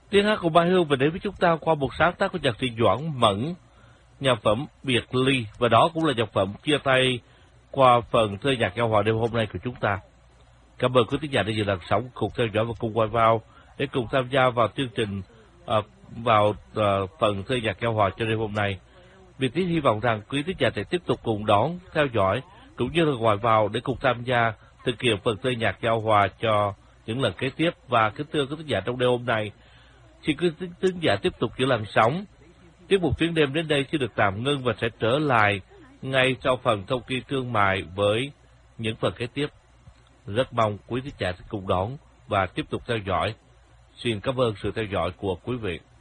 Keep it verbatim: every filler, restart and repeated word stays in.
Tiếng hát của Mai Hương về đến với chúng ta qua một sáng tác của nhạc sĩ Doãn Mẫn, nhạc phẩm Biệt Ly, và đó cũng là nhạc phẩm chia tay qua phần thơ nhạc giao hòa đêm hôm nay của chúng ta. Cảm ơn quý thính giả đã dừng làn sóng cùng theo dõi và cùng quay vào để cùng tham gia vào chương trình uh, vào uh, phần thơ nhạc giao hòa cho đêm hôm nay. Việt Tiến hy vọng rằng quý thính giả sẽ tiếp tục cùng đón theo dõi cũng như là gọi vào để cùng tham gia thực hiện phần thơ nhạc giao hòa cho những lần kế tiếp. Và kính thưa quý thính giả, trong đêm hôm nay xin quý thính giả tiếp tục giữ làn sóng. Tiết mục Tuyến Đêm đến đây sẽ được tạm ngưng và sẽ trở lại ngay sau phần thông tin thương mại với những phần kế tiếp. Rất mong quý thính giả sẽ cùng đón và tiếp tục theo dõi. Xin cảm ơn sự theo dõi của quý vị.